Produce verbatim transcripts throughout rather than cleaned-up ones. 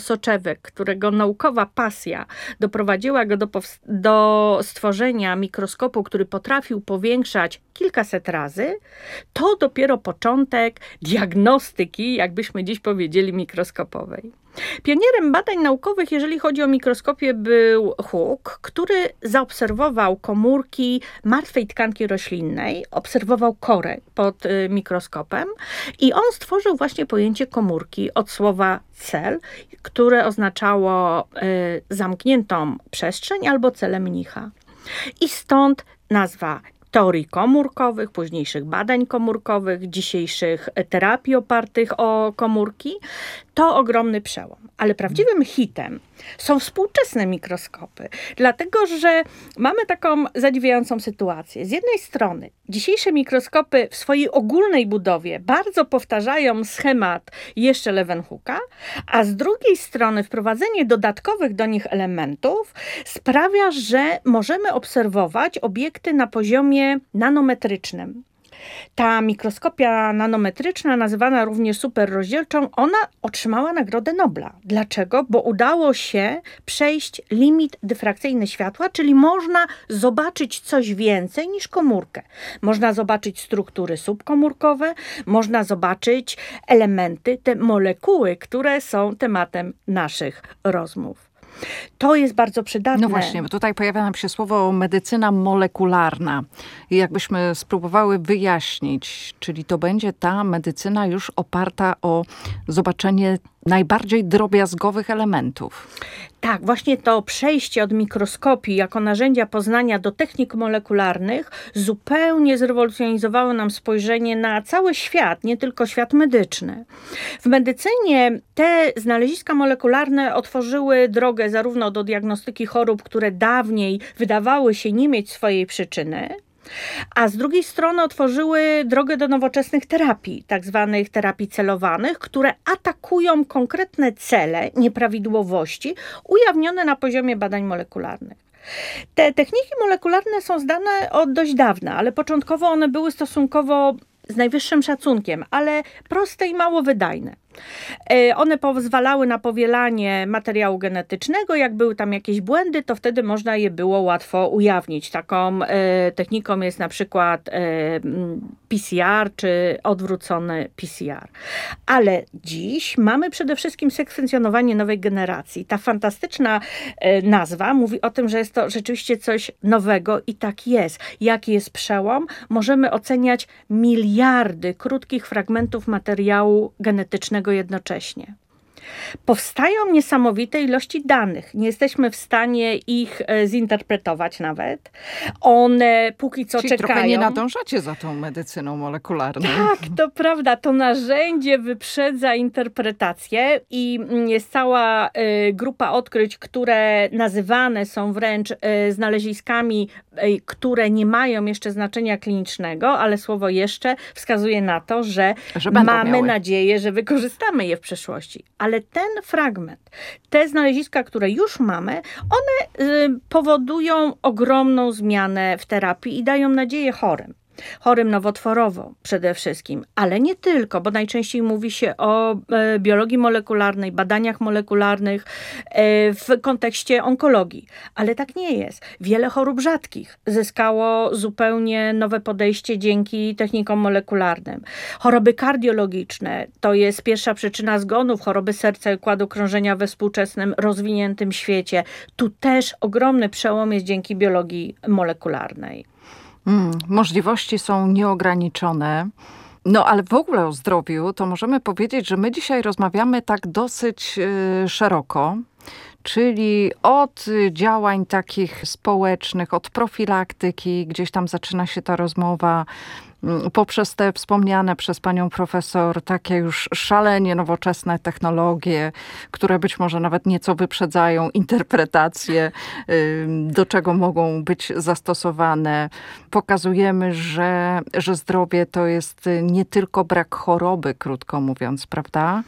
soczewek, którego naukowa pasja doprowadziła go do, do stworzenia mikroskopu, który potrafił powiększać kilkaset razy, to dopiero początek diagnostyki, jakbyśmy dziś powiedzieli, mikroskopowej. Pionierem badań naukowych, jeżeli chodzi o mikroskopię, był Hooke, który zaobserwował komórki martwej tkanki roślinnej, obserwował korę pod y, mikroskopem i on stworzył właśnie pojęcie komórki od słowa cell, które oznaczało y, zamkniętą przestrzeń albo celę mnicha. I stąd nazwa teorii komórkowych, późniejszych badań komórkowych, dzisiejszych terapii opartych o komórki. To ogromny przełom. Ale prawdziwym hitem są współczesne mikroskopy. Dlatego, że mamy taką zadziwiającą sytuację. Z jednej strony dzisiejsze mikroskopy w swojej ogólnej budowie bardzo powtarzają schemat jeszcze Leeuwenhoeka, a z drugiej strony wprowadzenie dodatkowych do nich elementów sprawia, że możemy obserwować obiekty na poziomie nanometrycznym. Ta mikroskopia nanometryczna, nazywana również superrozdzielczą, ona otrzymała Nagrodę Nobla. Dlaczego? Bo udało się przejść limit dyfrakcyjny światła, czyli można zobaczyć coś więcej niż komórkę. Można zobaczyć struktury subkomórkowe, można zobaczyć elementy, te molekuły, które są tematem naszych rozmów. To jest bardzo przydatne. No właśnie, bo tutaj pojawia nam się słowo medycyna molekularna. I jakbyśmy spróbowały wyjaśnić, czyli to będzie ta medycyna już oparta o zobaczenie najbardziej drobiazgowych elementów. Tak, właśnie to przejście od mikroskopii jako narzędzia poznania do technik molekularnych zupełnie zrewolucjonizowało nam spojrzenie na cały świat, nie tylko świat medyczny. W medycynie te znaleziska molekularne otworzyły drogę zarówno do diagnostyki chorób, które dawniej wydawały się nie mieć swojej przyczyny, a z drugiej strony otworzyły drogę do nowoczesnych terapii, tak zwanych terapii celowanych, które atakują konkretne cele, nieprawidłowości ujawnione na poziomie badań molekularnych. Te techniki molekularne są znane od dość dawna, ale początkowo one były stosunkowo z najwyższym szacunkiem, ale proste i mało wydajne. One pozwalały na powielanie materiału genetycznego. Jak były tam jakieś błędy, to wtedy można je było łatwo ujawnić. Taką e, techniką jest na przykład e, P C R czy odwrócony P C R. Ale dziś mamy przede wszystkim sekwencjonowanie nowej generacji. Ta fantastyczna e, nazwa mówi o tym, że jest to rzeczywiście coś nowego i tak jest. Jaki jest przełom? Możemy oceniać miliardy krótkich fragmentów materiału genetycznego jednocześnie. Powstają niesamowite ilości danych. Nie jesteśmy w stanie ich zinterpretować nawet. One póki co Czyli czekają. Trochę nie nadążacie za tą medycyną molekularną. Tak, to prawda. To narzędzie wyprzedza interpretację i jest cała y, grupa odkryć, które nazywane są wręcz y, znaleziskami, y, które nie mają jeszcze znaczenia klinicznego, ale słowo jeszcze wskazuje na to, że, że mamy miały. nadzieję, że wykorzystamy je w przyszłości. Ale ten fragment, te znaleziska, które już mamy, one y, powodują ogromną zmianę w terapii i dają nadzieję chorym. Chorym nowotworowo przede wszystkim, ale nie tylko, bo najczęściej mówi się o e, biologii molekularnej, badaniach molekularnych e, w kontekście onkologii, ale tak nie jest. Wiele chorób rzadkich zyskało zupełnie nowe podejście dzięki technikom molekularnym. Choroby kardiologiczne to jest pierwsza przyczyna zgonów, choroby serca i układu krążenia we współczesnym, rozwiniętym świecie. Tu też ogromny przełom jest dzięki biologii molekularnej. Hmm, możliwości są nieograniczone. No ale w ogóle o zdrowiu to możemy powiedzieć, że my dzisiaj rozmawiamy tak dosyć yy, szeroko. Czyli od działań takich społecznych, od profilaktyki, gdzieś tam zaczyna się ta rozmowa, poprzez te wspomniane przez panią profesor takie już szalenie nowoczesne technologie, które być może nawet nieco wyprzedzają interpretacje, do czego mogą być zastosowane. Pokazujemy, że, że zdrowie to jest nie tylko brak choroby, krótko mówiąc, prawda?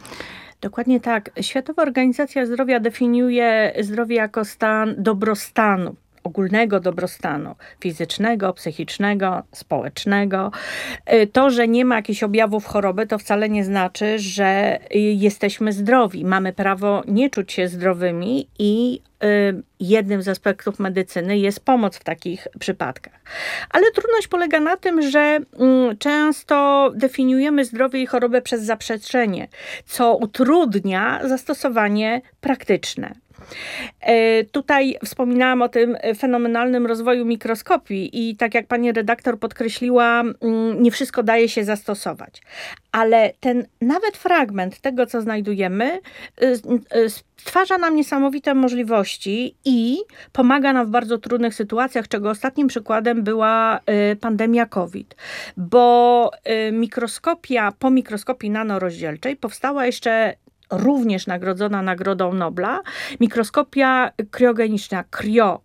Dokładnie tak. Światowa Organizacja Zdrowia definiuje zdrowie jako stan dobrostanu. ogólnego dobrostanu fizycznego, psychicznego, społecznego. To, że nie ma jakichś objawów choroby, to wcale nie znaczy, że jesteśmy zdrowi. Mamy prawo nie czuć się zdrowymi i jednym z aspektów medycyny jest pomoc w takich przypadkach. Ale trudność polega na tym, że często definiujemy zdrowie i chorobę przez zaprzeczenie, co utrudnia zastosowanie praktyczne. Tutaj wspominałam o tym fenomenalnym rozwoju mikroskopii i tak jak pani redaktor podkreśliła, nie wszystko daje się zastosować. Ale ten nawet fragment tego, co znajdujemy, stwarza nam niesamowite możliwości i pomaga nam w bardzo trudnych sytuacjach, czego ostatnim przykładem była pandemia COVID. Bo mikroskopia po mikroskopii nanorozdzielczej powstała jeszcze również nagrodzona Nagrodą Nobla, mikroskopia kriogeniczna, krio.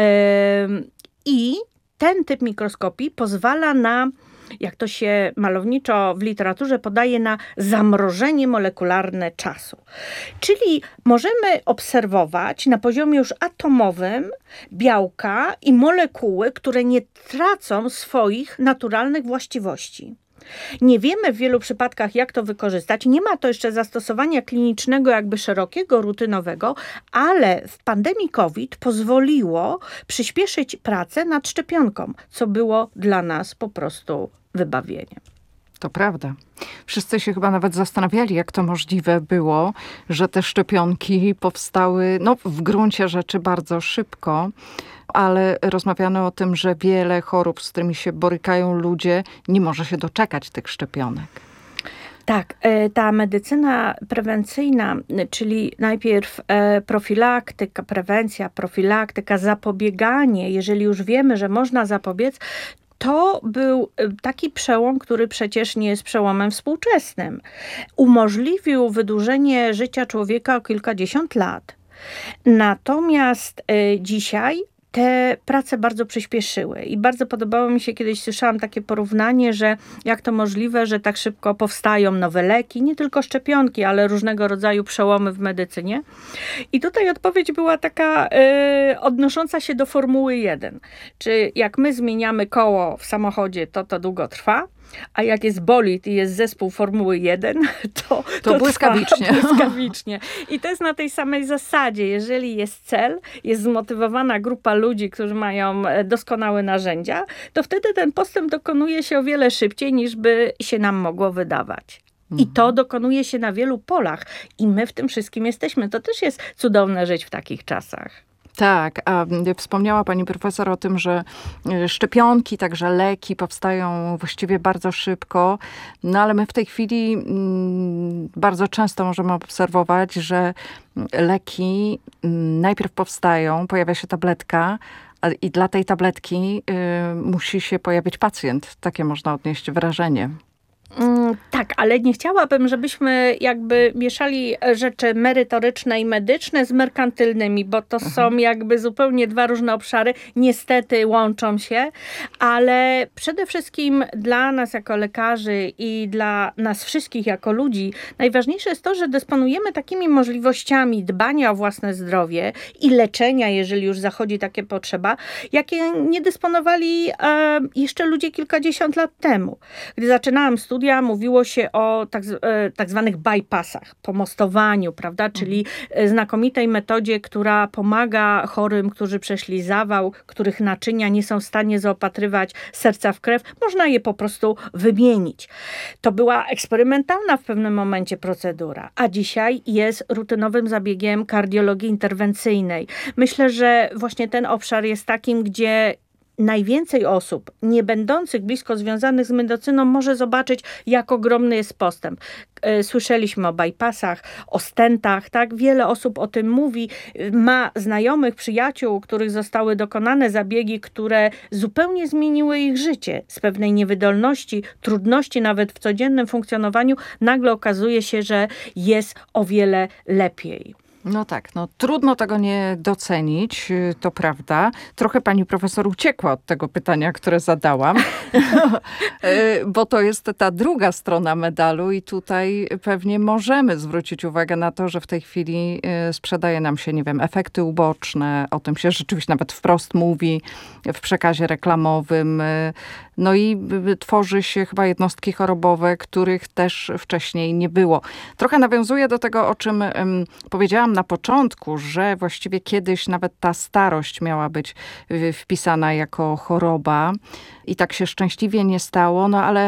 I ten typ mikroskopii pozwala na, jak to się malowniczo w literaturze podaje, na zamrożenie molekularne czasu. Czyli możemy obserwować na poziomie już atomowym białka i molekuły, które nie tracą swoich naturalnych właściwości. Nie wiemy w wielu przypadkach, jak to wykorzystać. Nie ma to jeszcze zastosowania klinicznego, jakby szerokiego, rutynowego, ale w pandemii COVID pozwoliło przyspieszyć pracę nad szczepionką, co było dla nas po prostu wybawieniem. To prawda. Wszyscy się chyba nawet zastanawiali, jak to możliwe było, że te szczepionki powstały no, w gruncie rzeczy bardzo szybko, ale rozmawiano o tym, że wiele chorób, z którymi się borykają ludzie, nie może się doczekać tych szczepionek. Tak, ta medycyna prewencyjna, czyli najpierw profilaktyka, prewencja, profilaktyka, zapobieganie, jeżeli już wiemy, że można zapobiec, to był taki przełom, który przecież nie jest przełomem współczesnym. Umożliwił wydłużenie życia człowieka o kilkadziesiąt lat. Natomiast dzisiaj te prace bardzo przyspieszyły i bardzo podobało mi się, kiedyś słyszałam takie porównanie, że jak to możliwe, że tak szybko powstają nowe leki, nie tylko szczepionki, ale różnego rodzaju przełomy w medycynie. I tutaj odpowiedź była taka y, odnosząca się do Formuły jeden. Czy jak my zmieniamy koło w samochodzie, to to długo trwa? A jak jest bolid i jest zespół Formuły jeden, to, to, to błyskawicznie. błyskawicznie. I to jest na tej samej zasadzie. Jeżeli jest cel, jest zmotywowana grupa ludzi, którzy mają doskonałe narzędzia, to wtedy ten postęp dokonuje się o wiele szybciej, niż by się nam mogło wydawać. I to dokonuje się na wielu polach. I my w tym wszystkim jesteśmy. To też jest cudowne żyć w takich czasach. Tak, a wspomniała pani profesor o tym, że szczepionki, także leki powstają właściwie bardzo szybko, no ale my w tej chwili bardzo często możemy obserwować, że leki najpierw powstają, pojawia się tabletka, i dla tej tabletki musi się pojawić pacjent. Takie można odnieść wrażenie. Mm, tak, ale nie chciałabym, żebyśmy jakby mieszali rzeczy merytoryczne i medyczne z merkantylnymi, bo to mhm. są jakby zupełnie dwa różne obszary. Niestety łączą się, ale przede wszystkim dla nas jako lekarzy i dla nas wszystkich jako ludzi najważniejsze jest to, że dysponujemy takimi możliwościami dbania o własne zdrowie i leczenia, jeżeli już zachodzi takie potrzeba, jakie nie dysponowali e, jeszcze ludzie kilkadziesiąt lat temu. Gdy zaczynałam studia, mówiło się o tak, tak zwanych bypassach, pomostowaniu, prawda, czyli znakomitej metodzie, która pomaga chorym, którzy przeszli zawał, których naczynia nie są w stanie zaopatrywać serca w krew, można je po prostu wymienić. To była eksperymentalna w pewnym momencie procedura, a dzisiaj jest rutynowym zabiegiem kardiologii interwencyjnej. Myślę, że właśnie ten obszar jest takim, gdzie najwięcej osób nie będących blisko związanych z medycyną może zobaczyć, jak ogromny jest postęp. Słyszeliśmy o bypassach, o stentach, tak? Wiele osób o tym mówi. Ma znajomych, przyjaciół, których zostały dokonane zabiegi, które zupełnie zmieniły ich życie. Z pewnej niewydolności, trudności nawet w codziennym funkcjonowaniu, nagle okazuje się, że jest o wiele lepiej. No tak, no trudno tego nie docenić, to prawda. Trochę pani profesor uciekła od tego pytania, które zadałam, bo to jest ta druga strona medalu i tutaj pewnie możemy zwrócić uwagę na to, że w tej chwili sprzedaje nam się, nie wiem, efekty uboczne, o tym się rzeczywiście nawet wprost mówi w przekazie reklamowym. No i tworzy się chyba jednostki chorobowe, których też wcześniej nie było. Trochę nawiązuję do tego, o czym um, powiedziałam na początku, że właściwie kiedyś nawet ta starość miała być wpisana jako choroba i tak się szczęśliwie nie stało, no ale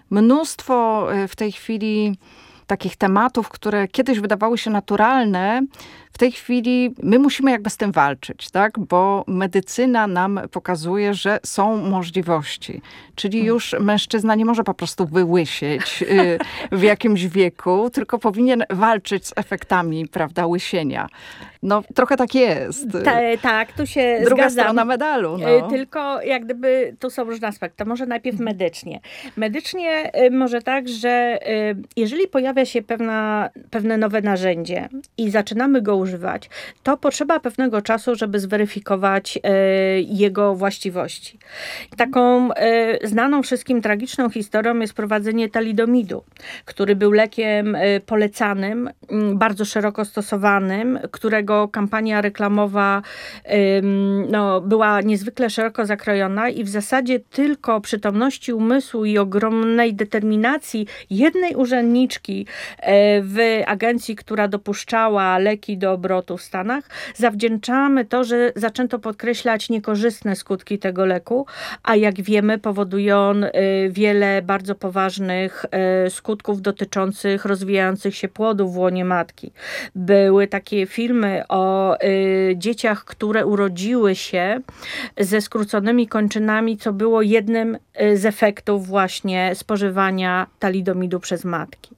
mnóstwo w tej chwili takich tematów, które kiedyś wydawały się naturalne, w tej chwili my musimy jakby z tym walczyć, tak? Bo medycyna nam pokazuje, że są możliwości. Czyli już mężczyzna nie może po prostu wyłysieć w jakimś wieku, tylko powinien walczyć z efektami, prawda, łysienia. No trochę tak jest. Ta, tak, tu się Druga zgadzam. strona medalu. No. Tylko jak gdyby tu są różne aspekty. Może najpierw medycznie. Medycznie może tak, że jeżeli pojawia się pewna, pewne nowe narzędzie i zaczynamy go używać, to potrzeba pewnego czasu, żeby zweryfikować e, jego właściwości. Taką e, znaną wszystkim tragiczną historią jest prowadzenie talidomidu, który był lekiem e, polecanym, m, bardzo szeroko stosowanym, którego kampania reklamowa e, no, była niezwykle szeroko zakrojona i w zasadzie tylko przytomności umysłu i ogromnej determinacji jednej urzędniczki e, w agencji, która dopuszczała leki do obrotu w Stanach, zawdzięczamy to, że zaczęto podkreślać niekorzystne skutki tego leku, a jak wiemy powoduje on wiele bardzo poważnych skutków dotyczących rozwijających się płodów w łonie matki. Były takie filmy o dzieciach, które urodziły się ze skróconymi kończynami, co było jednym z efektów właśnie spożywania talidomidu przez matki.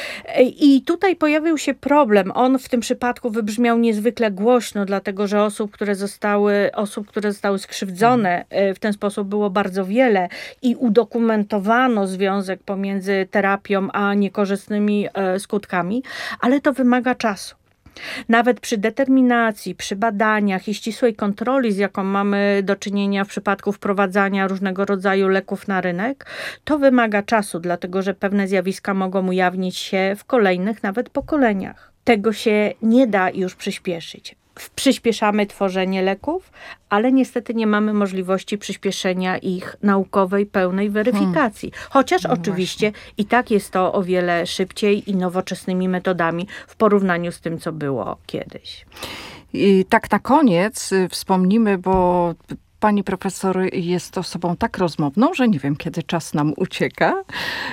I tutaj pojawił się problem. On w tym przypadku wybrzmiał niezwykle głośno, dlatego że osób, które zostały, osób, które zostały skrzywdzone w ten sposób było bardzo wiele i udokumentowano związek pomiędzy terapią a niekorzystnymi skutkami, ale to wymaga czasu. Nawet przy determinacji, przy badaniach i ścisłej kontroli, z jaką mamy do czynienia w przypadku wprowadzania różnego rodzaju leków na rynek, to wymaga czasu, dlatego że pewne zjawiska mogą ujawnić się w kolejnych nawet pokoleniach. Tego się nie da już przyspieszyć. Przyspieszamy tworzenie leków, ale niestety nie mamy możliwości przyspieszenia ich naukowej, pełnej weryfikacji. Chociaż no oczywiście właśnie. I tak jest to o wiele szybciej i nowoczesnymi metodami w porównaniu z tym, co było kiedyś. I tak na koniec wspomnimy, bo pani profesor jest osobą tak rozmowną, że nie wiem, kiedy czas nam ucieka.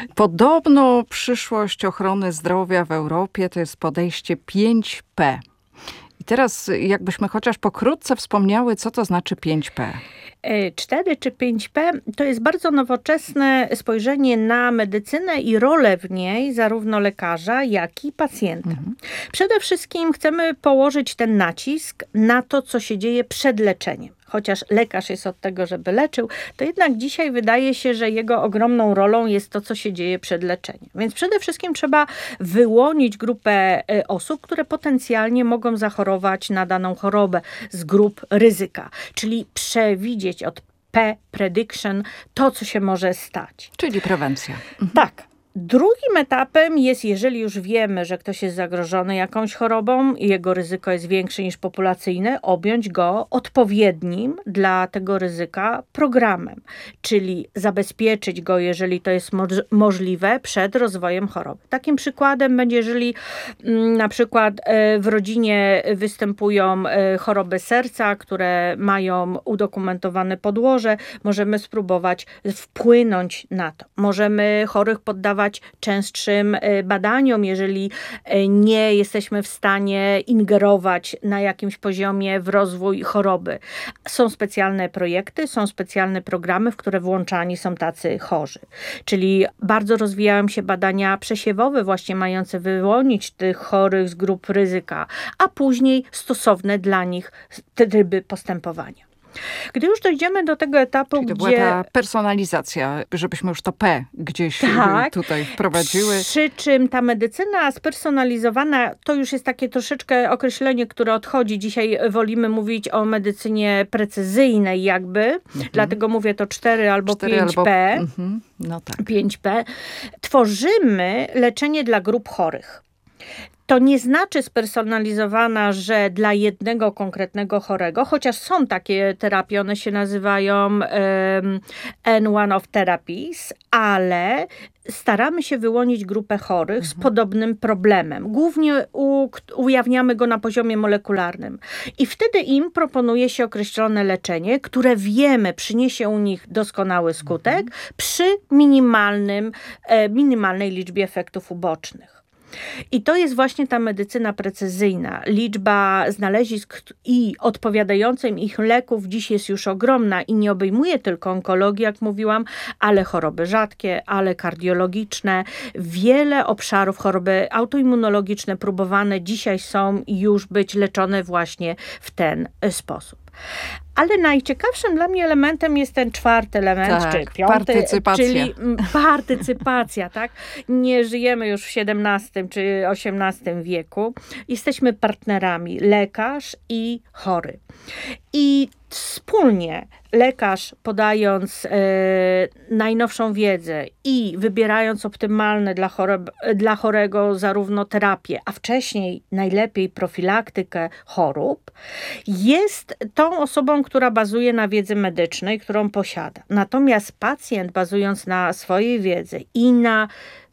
Podobno przyszłość ochrony zdrowia w Europie to jest podejście pięć P. I teraz jakbyśmy chociaż pokrótce wspomniały, co to znaczy pięć P. cztery czy pięć P to jest bardzo nowoczesne spojrzenie na medycynę i rolę w niej zarówno lekarza, jak i pacjenta. Mhm. Przede wszystkim chcemy położyć ten nacisk na to, co się dzieje przed leczeniem. Chociaż lekarz jest od tego, żeby leczył, to jednak dzisiaj wydaje się, że jego ogromną rolą jest to, co się dzieje przed leczeniem. Więc przede wszystkim trzeba wyłonić grupę osób, które potencjalnie mogą zachorować na daną chorobę z grup ryzyka, czyli przewidzieć od P, prediction, to, co się może stać. Czyli prewencja. Mhm. Tak. Drugim etapem jest, jeżeli już wiemy, że ktoś jest zagrożony jakąś chorobą i jego ryzyko jest większe niż populacyjne, objąć go odpowiednim dla tego ryzyka programem, czyli zabezpieczyć go, jeżeli to jest mo- możliwe, przed rozwojem choroby. Takim przykładem będzie, jeżeli m, na przykład e, w rodzinie występują e, choroby serca, które mają udokumentowane podłoże, możemy spróbować wpłynąć na to. Możemy chorych poddawać częstszym badaniom, jeżeli nie jesteśmy w stanie ingerować na jakimś poziomie w rozwój choroby. Są specjalne projekty, są specjalne programy, w które włączani są tacy chorzy. Czyli bardzo rozwijają się badania przesiewowe, właśnie mające wyłonić tych chorych z grup ryzyka, a później stosowne dla nich tryby postępowania. Gdy już dojdziemy do tego etapu, Czyli to gdzie... była ta personalizacja, żebyśmy już to P gdzieś tak, tutaj wprowadziły. Przy czym ta medycyna spersonalizowana to już jest takie troszeczkę określenie, które odchodzi. Dzisiaj wolimy mówić o medycynie precyzyjnej jakby, mhm. dlatego mówię to cztery albo pięć P. Albo... Mhm. No tak. pięć P. Tworzymy leczenie dla grup chorych. To nie znaczy spersonalizowana, że dla jednego konkretnego chorego, chociaż są takie terapie, one się nazywają um, N one of Therapies, ale staramy się wyłonić grupę chorych mhm. z podobnym problemem. Głównie u, ujawniamy go na poziomie molekularnym. I wtedy im proponuje się określone leczenie, które wiemy przyniesie u nich doskonały skutek mhm. przy minimalnym, e, minimalnej liczbie efektów ubocznych. I to jest właśnie ta medycyna precyzyjna. Liczba znalezisk i odpowiadających ich leków dziś jest już ogromna i nie obejmuje tylko onkologii, jak mówiłam, ale choroby rzadkie, ale kardiologiczne. Wiele obszarów, choroby autoimmunologiczne próbowane dzisiaj są już być leczone właśnie w ten sposób. Ale najciekawszym dla mnie elementem jest ten czwarty element, tak, czy piąty, partycypacja. czyli partycypacja, tak? Nie żyjemy już w siedemnastym czy osiemnastym wieku. Jesteśmy partnerami, lekarz i chory. I wspólnie lekarz, podając e, najnowszą wiedzę i wybierając optymalne dla, chore, dla chorego zarówno terapię, a wcześniej najlepiej profilaktykę chorób, jest tą osobą, która bazuje na wiedzy medycznej, którą posiada. Natomiast pacjent, bazując na swojej wiedzy i na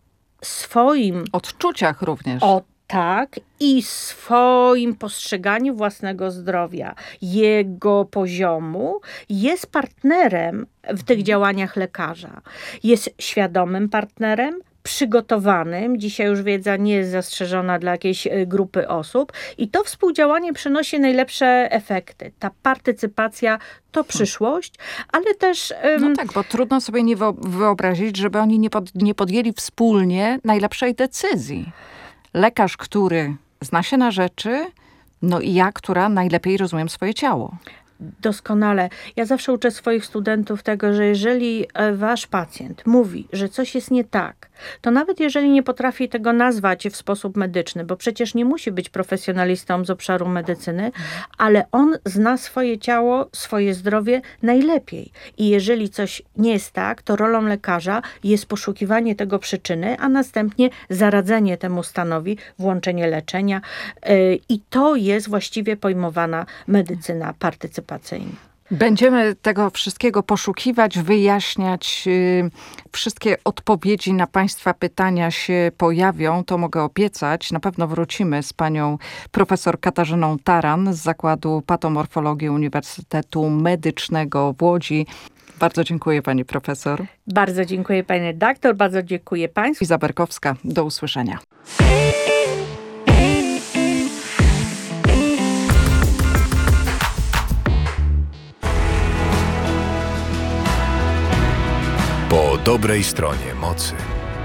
swoim... odczuciach również. O, tak, i swoim postrzeganiu własnego zdrowia, jego poziomu, jest partnerem w tych działaniach lekarza. Jest świadomym partnerem, przygotowanym. Dzisiaj już wiedza nie jest zastrzeżona dla jakiejś grupy osób i to współdziałanie przynosi najlepsze efekty. Ta partycypacja to przyszłość, ale też... Um... No tak, bo trudno sobie nie wyobrazić, żeby oni nie, pod, nie podjęli wspólnie najlepszej decyzji. Lekarz, który zna się na rzeczy, no i ja, która najlepiej rozumiem swoje ciało. Doskonale. Ja zawsze uczę swoich studentów tego, że jeżeli wasz pacjent mówi, że coś jest nie tak, to nawet jeżeli nie potrafi tego nazwać w sposób medyczny, bo przecież nie musi być profesjonalistą z obszaru medycyny, ale on zna swoje ciało, swoje zdrowie najlepiej. I jeżeli coś nie jest tak, to rolą lekarza jest poszukiwanie tego przyczyny, a następnie zaradzenie temu stanowi, włączenie leczenia. I to jest właściwie pojmowana medycyna partycypacyjna. Będziemy tego wszystkiego poszukiwać, wyjaśniać. Wszystkie odpowiedzi na Państwa pytania się pojawią, to mogę obiecać. Na pewno wrócimy z panią profesor Katarzyną Taran z Zakładu Patomorfologii Uniwersytetu Medycznego w Łodzi. Bardzo dziękuję pani profesor. Bardzo dziękuję pani redaktor, bardzo dziękuję państwu. Iza Berkowska, do usłyszenia. Po dobrej stronie mocy.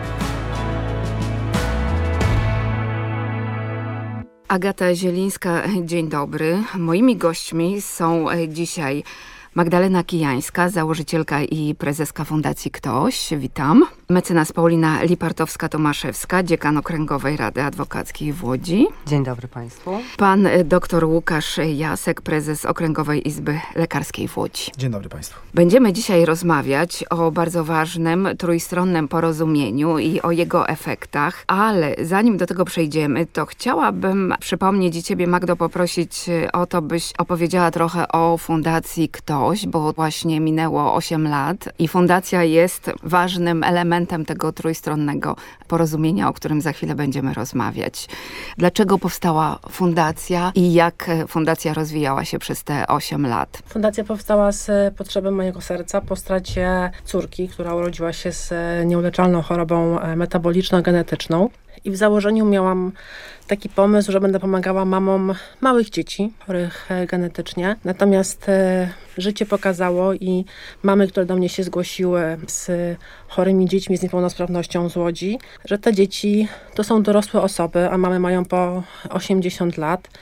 Agata Zielińska, dzień dobry. Moimi gośćmi są dzisiaj Magdalena Kijańska, założycielka i prezeska Fundacji Ktoś. Witam. Mecenas Paulina Lipartowska-Tomaszewska, dziekan Okręgowej Rady Adwokackiej w Łodzi. Dzień dobry Państwu. Pan dr Łukasz Jasek, prezes Okręgowej Izby Lekarskiej w Łodzi. Dzień dobry Państwu. Będziemy dzisiaj rozmawiać o bardzo ważnym trójstronnym porozumieniu i o jego efektach, ale zanim do tego przejdziemy, to chciałabym przypomnieć i Ciebie, Magdo, poprosić o to, byś opowiedziała trochę o Fundacji Ktoś, bo właśnie minęło osiem lat i fundacja jest ważnym elementem tego trójstronnego porozumienia, o którym za chwilę będziemy rozmawiać. Dlaczego powstała fundacja i jak fundacja rozwijała się przez te osiem lat? Fundacja powstała z potrzeby mojego serca po stracie córki, która urodziła się z nieuleczalną chorobą metaboliczno-genetyczną. I w założeniu miałam taki pomysł, że będę pomagała mamom małych dzieci, chorych genetycznie. Natomiast e, życie pokazało i mamy, które do mnie się zgłosiły z chorymi dziećmi z niepełnosprawnością z Łodzi, że te dzieci to są dorosłe osoby, a mamy mają po osiemdziesiąt lat.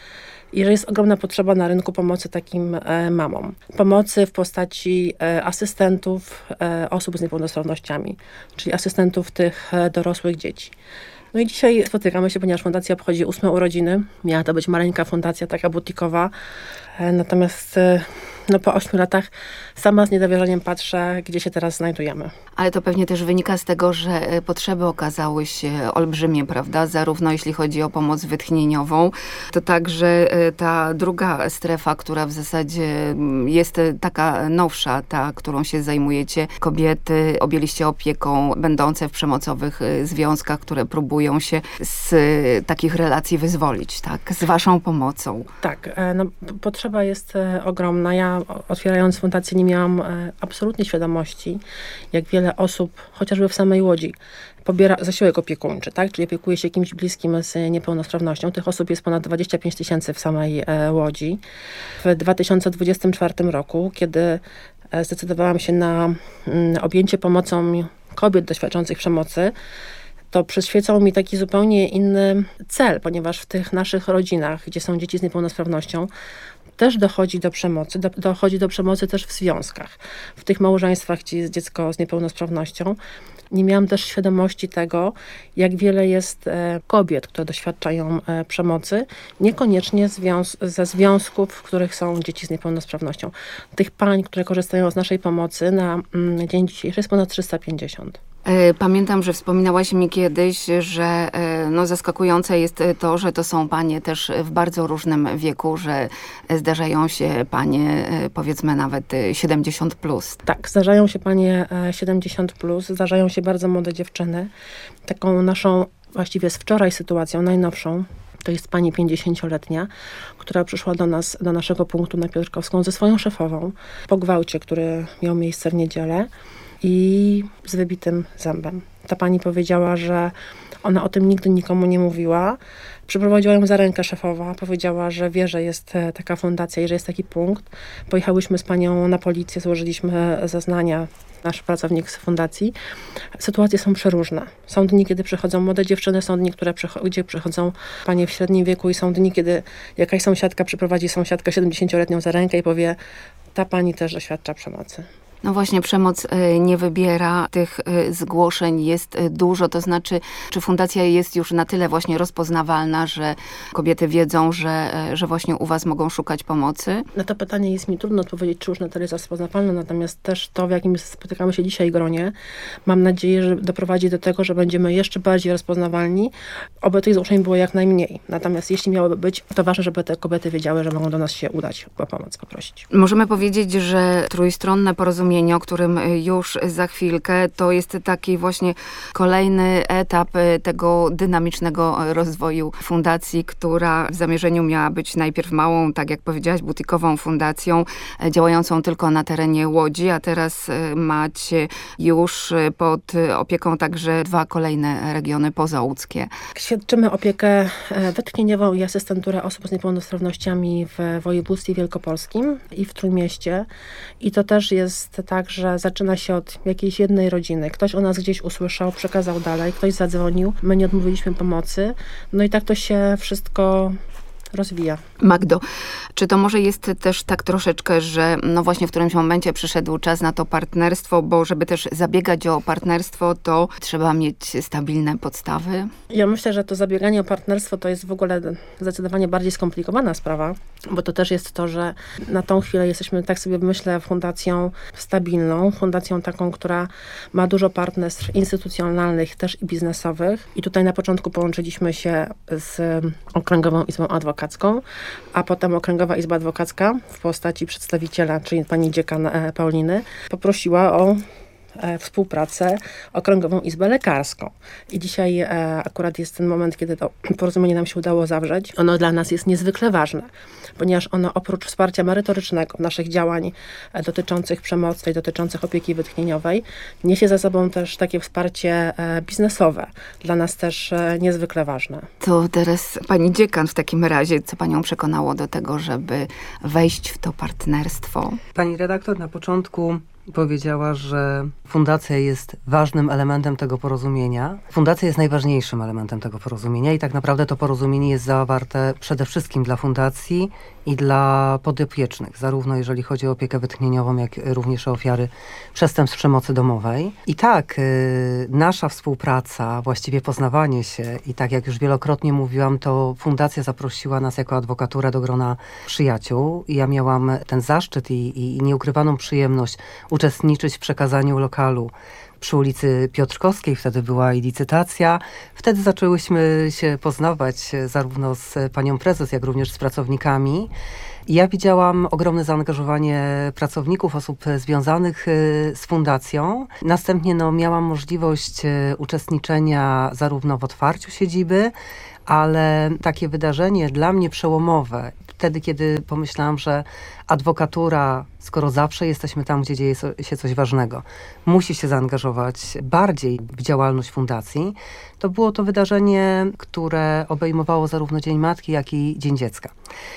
i że jest ogromna potrzeba na rynku pomocy takim e, mamom. Pomocy w postaci e, asystentów e, osób z niepełnosprawnościami, czyli asystentów tych e, dorosłych dzieci. No i dzisiaj spotykamy się, ponieważ fundacja obchodzi ósme urodziny. Miała to być maleńka fundacja, taka butikowa. E, natomiast e, no, po ośmiu latach sama z niedowierzaniem patrzę, gdzie się teraz znajdujemy. Ale to pewnie też wynika z tego, że potrzeby okazały się olbrzymie, prawda? Zarówno jeśli chodzi o pomoc wytchnieniową, to także ta druga strefa, która w zasadzie jest taka nowsza, ta, którą się zajmujecie. Kobiety objęliście opieką, będące w przemocowych związkach, które próbują się z takich relacji wyzwolić, tak? Z waszą pomocą. Tak, no, potrzeba jest ogromna. Ja otwierając fundację nie miałam absolutnie świadomości, jak wiele osób, chociażby w samej Łodzi, pobiera zasiłek opiekuńczy, tak? Czyli opiekuje się kimś bliskim z niepełnosprawnością. Tych osób jest ponad dwadzieścia pięć tysięcy w samej Łodzi. W dwa tysiące dwudziestym czwartym roku, kiedy zdecydowałam się na objęcie pomocą kobiet doświadczających przemocy, to przyświecał mi taki zupełnie inny cel, ponieważ w tych naszych rodzinach, gdzie są dzieci z niepełnosprawnością, też dochodzi do przemocy, do, dochodzi do przemocy też w związkach. W tych małżeństwach, gdzie jest dziecko z niepełnosprawnością, nie miałam też świadomości tego, jak wiele jest e, kobiet, które doświadczają e, przemocy, niekoniecznie związ- ze związków, w których są dzieci z niepełnosprawnością. Tych pań, które korzystają z naszej pomocy na mm, dzień dzisiejszy jest ponad trzysta pięćdziesiąt. Pamiętam, że wspominałaś mi kiedyś, że no, zaskakujące jest to, że to są panie też w bardzo różnym wieku, że zdarzają się panie powiedzmy nawet siedemdziesiąt plus. Tak, zdarzają się panie siedemdziesiąt plus, zdarzają się bardzo młode dziewczyny. Taką naszą właściwie z wczoraj sytuacją, najnowszą, to jest pani pięćdziesięcioletnia, która przyszła do nas, do naszego punktu na Piotrkowską ze swoją szefową po gwałcie, który miał miejsce w niedzielę. I z wybitym zębem. Ta pani powiedziała, że ona o tym nigdy nikomu nie mówiła. Przyprowadziła ją za rękę szefowa. Powiedziała, że wie, że jest taka fundacja i że jest taki punkt. Pojechałyśmy z panią na policję, złożyliśmy zeznania, nasz pracownik z fundacji. Sytuacje są przeróżne. Są dni, kiedy przychodzą młode dziewczyny, są dni, które przycho- gdzie przychodzą panie w średnim wieku i są dni, kiedy jakaś sąsiadka przyprowadzi sąsiadkę siedemdziesięcioletnią za rękę i powie, ta pani też doświadcza przemocy. No właśnie, przemoc nie wybiera, tych zgłoszeń jest dużo, to znaczy, czy fundacja jest już na tyle właśnie rozpoznawalna, że kobiety wiedzą, że, że właśnie u was mogą szukać pomocy? Na to pytanie jest mi trudno odpowiedzieć, czy już na tyle jest rozpoznawalne, natomiast też to, w jakim spotykamy się dzisiaj gronie, mam nadzieję, że doprowadzi do tego, że będziemy jeszcze bardziej rozpoznawalni, oby tych zgłoszeń było jak najmniej. Natomiast jeśli miałoby być, to ważne, żeby te kobiety wiedziały, że mogą do nas się udać o pomoc poprosić. Możemy powiedzieć, że trójstronne porozumienie, o którym już za chwilkę, to jest taki właśnie kolejny etap tego dynamicznego rozwoju fundacji, która w zamierzeniu miała być najpierw małą, tak jak powiedziałaś, butikową fundacją, działającą tylko na terenie Łodzi, a teraz macie już pod opieką także dwa kolejne regiony pozałódzkie. Świadczymy opiekę wytchnieniową i asystenturę osób z niepełnosprawnościami w województwie wielkopolskim i w Trójmieście. I to też jest tak, że zaczyna się od jakiejś jednej rodziny. Ktoś o nas gdzieś usłyszał, przekazał dalej, ktoś zadzwonił, my nie odmówiliśmy pomocy. No i tak to się wszystko rozwija. Magdo, czy to może jest też tak troszeczkę, że no właśnie w którymś momencie przyszedł czas na to partnerstwo, bo żeby też zabiegać o partnerstwo, to trzeba mieć stabilne podstawy? Ja myślę, że to zabieganie o partnerstwo to jest w ogóle zdecydowanie bardziej skomplikowana sprawa, bo to też jest to, że na tą chwilę jesteśmy, tak sobie myślę, fundacją stabilną, fundacją taką, która ma dużo partnerstw instytucjonalnych też i biznesowych. I tutaj na początku połączyliśmy się z Okręgową Izbą Adwokacką, a potem Okręgowa Izba Adwokacka w postaci przedstawiciela, czyli pani dziekan Pauliny, poprosiła o współpracę Okręgową Izbę Lekarską. I dzisiaj e, akurat jest ten moment, kiedy to porozumienie nam się udało zawrzeć. Ono dla nas jest niezwykle ważne, ponieważ ono oprócz wsparcia merytorycznego naszych działań e, dotyczących przemocy i dotyczących opieki wytchnieniowej, niesie za sobą też takie wsparcie e, biznesowe. Dla nas też e, niezwykle ważne. To teraz pani dziekan w takim razie, co panią przekonało do tego, żeby wejść w to partnerstwo? Pani redaktor na początku powiedziała, że fundacja jest ważnym elementem tego porozumienia. Fundacja jest najważniejszym elementem tego porozumienia i tak naprawdę to porozumienie jest zawarte przede wszystkim dla fundacji i dla podopiecznych, zarówno jeżeli chodzi o opiekę wytchnieniową, jak również o ofiary przestępstw przemocy domowej. I tak, y, nasza współpraca, właściwie poznawanie się i tak jak już wielokrotnie mówiłam, to fundacja zaprosiła nas jako adwokaturę do grona przyjaciół i ja miałam ten zaszczyt i, i nieukrywaną przyjemność uczestniczyć w przekazaniu lokalu przy ulicy Piotrkowskiej. Wtedy była i licytacja. Wtedy zaczęłyśmy się poznawać zarówno z panią prezes, jak również z pracownikami. I ja widziałam ogromne zaangażowanie pracowników, osób związanych z fundacją. Następnie no, miałam możliwość uczestniczenia zarówno w otwarciu siedziby, ale takie wydarzenie dla mnie przełomowe, wtedy kiedy pomyślałam, że adwokatura, skoro zawsze jesteśmy tam, gdzie dzieje się coś ważnego, musi się zaangażować bardziej w działalność fundacji, to było to wydarzenie, które obejmowało zarówno Dzień Matki, jak i Dzień Dziecka.